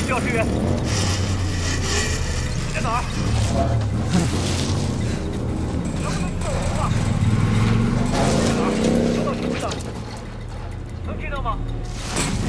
里需要支援。你在哪儿？